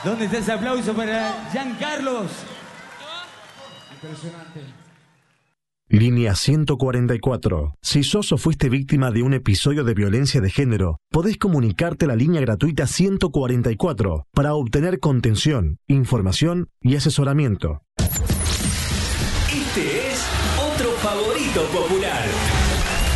¿Dónde está ese aplauso para Giancarlos? Impresionante. Línea 144. Si sos o fuiste víctima de un episodio de violencia de género, podés comunicarte a la línea gratuita 144 para obtener contención, información y asesoramiento. Este es otro favorito popular.